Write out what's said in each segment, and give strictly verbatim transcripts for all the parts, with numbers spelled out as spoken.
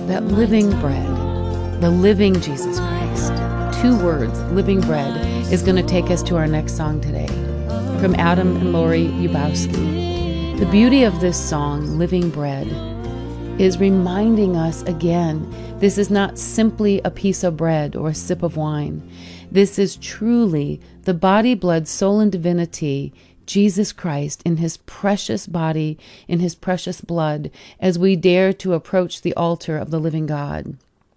that living bread, the living Jesus Christ. Two words, living bread, is going to take us to our next song today from Adam and Lori Yubowski. The beauty of this song, Living Bread, is reminding us again, this is not simply a piece of bread or a sip of wine. This is truly the body, blood, soul, and divinity, Jesus Christ in his precious body, in his precious blood, as we dare to approach the altar of the living God.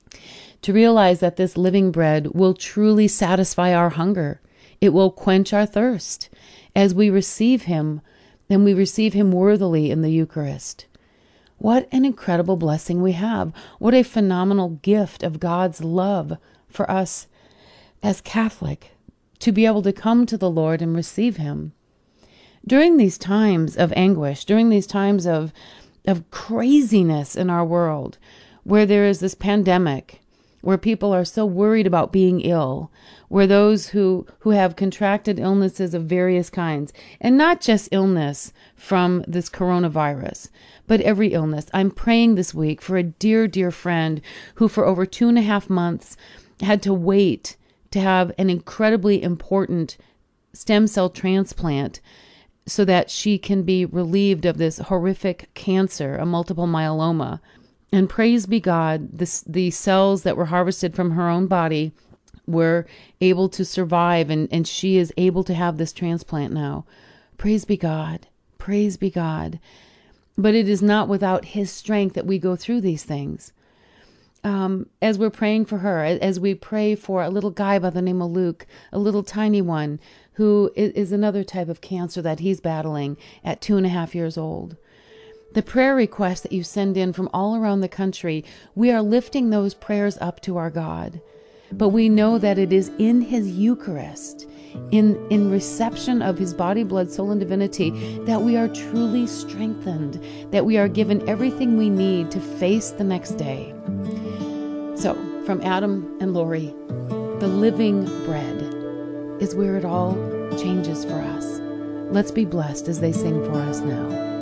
To realize that this living bread will truly satisfy our hunger. It will quench our thirst as we receive him, and we receive him worthily in the Eucharist. What an incredible blessing we have. What a phenomenal gift of God's love for us as Catholic, to be able to come to the Lord and receive him. During these times of anguish, during these times of, of craziness in our world, where there is this pandemic, where people are so worried about being ill, where those who, who have contracted illnesses of various kinds, and not just illness from this coronavirus, but every illness. I'm praying this week for a dear, dear friend who for over two and a half months had to wait to have an incredibly important stem cell transplant so that she can be relieved of this horrific cancer, a multiple myeloma. And praise be God, this, the cells that were harvested from her own body were able to survive, and, and she is able to have this transplant now. Praise be God. Praise be God. But it is not without his strength that we go through these things. Um, as we're praying for her, as we pray for a little guy by the name of Luke, a little tiny one, who is another type of cancer that he's battling at two and a half years old. The prayer requests that you send in from all around the country, we are lifting those prayers up to our God. But we know that it is in his Eucharist, in, in reception of his body, blood, soul, and divinity, that we are truly strengthened, that we are given everything we need to face the next day. So, from Adam and Lori, the living bread is where it all changes for us. Let's be blessed as they sing for us now.